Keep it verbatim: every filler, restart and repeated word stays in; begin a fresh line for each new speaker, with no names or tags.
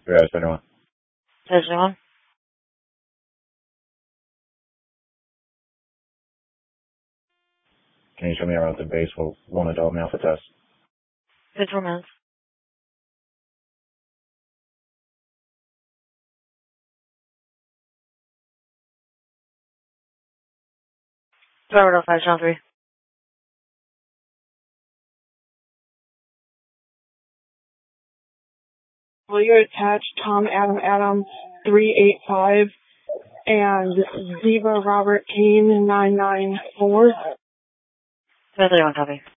three out of twenty-one.
twenty-one.
Can you show me around the base for one adult male for test?
Good romance. Forward oh five, John three.
Will you attach Tom Adam Adam three eight five and Ziva Robert Kane nine nine four?
twenty-one, copy.